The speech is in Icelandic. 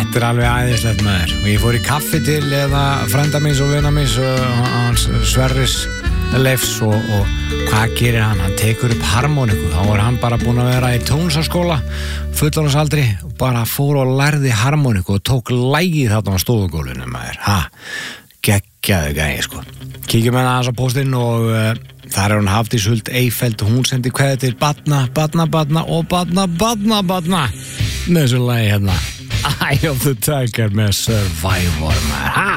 Þetta alveg æðislegt maður. Og ég fór í kaffi til frænda minns og vina minns hans Sverris Leifs og hvað gerir hann? Hann tekur upp harmoniku. Þá hann bara búinn að vera í tónlistarskóla fullorðinsaldri og bara fór og lærði harmoniku og tók lagið þarna á stofugólfinu maður. Geggjaðu gæi sko. Kíkjum aðeins á póstinn og þar hún Hafdís Huld Eyfeld og hún sendi kveðið til Badna með þessu lagi hérna Eye of the Tiger með Survivor maður.